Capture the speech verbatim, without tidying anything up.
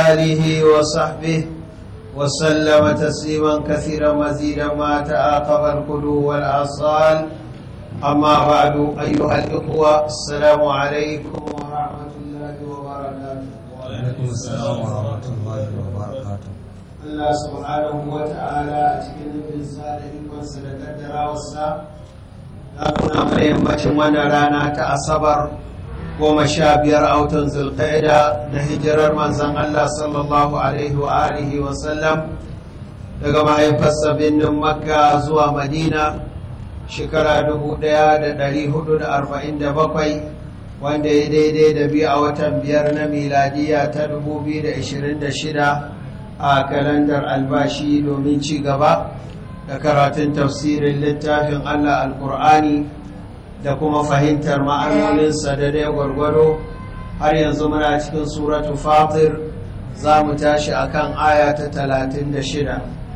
آله وصحبه وسلم تسليما كثيرا مزيدا ما تعاقب القلوب والأصال. أما بعد أيها الإخوة السلام عليكم ورحمة الله وبركاته. وعليكم السلام ورحمة الله وبركاته. Allah subhanahu wa ta'ala a cikin nufinsa da hikimarsa da kaddarawarsa ya nuna mana yammacin wannan rana ta asabar goma sha biyar a watan zulqa'ida da hijirar manzon Allah sallallahu alaihi wa alihi wa sallam daga mahaifarsa birnin makka zuwa madina shekara dubu ɗaya da ɗari hudu da arba'in da bakwai wanda ya daidai da biyu a watan biyar na miladiya ta dubu biyu da ashirin da shida a kalandar albashi domin ci gaba da karatun tafsirin littafin Allah alkur'ani da kuma fahimtar ma'anoninsa da dai gwargwado. Har yanzu muna cikin suratu fatir za mu tashi akan aya ta talatin da shida.